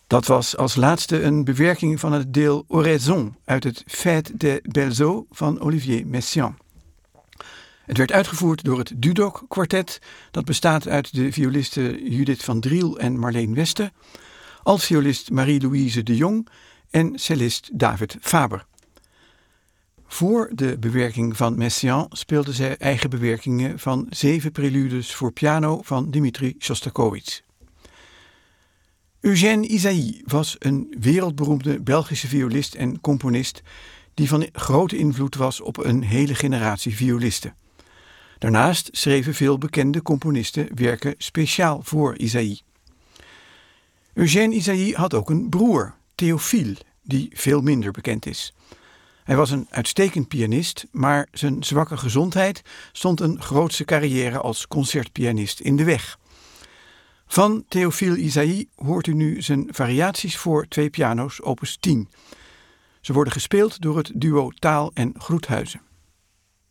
Dat was als laatste een bewerking van het deel Oraison uit het Fête des Belles Eaux van Olivier Messiaen. Het werd uitgevoerd door het Dudok Quartet, dat bestaat uit de violisten Judith van Driel en Marleen Weste, altviolist Marie-Louise de Jong en cellist David Faber. Voor de bewerking van Messiaen speelde zij eigen bewerkingen van 7 preludes voor piano van Dmitri Shostakovich. Eugène Ysaÿe was een wereldberoemde Belgische violist en componist die van grote invloed was op een hele generatie violisten. Daarnaast schreven veel bekende componisten werken speciaal voor Ysaÿe. Eugène Ysaÿe had ook een broer, Théophile, die veel minder bekend is. Hij was een uitstekend pianist, maar zijn zwakke gezondheid stond een grootse carrière als concertpianist in de weg. Van Théophile Ysaÿe hoort u nu zijn variaties voor 2 piano's opus 10. Ze worden gespeeld door het duo Taal en Groethuizen.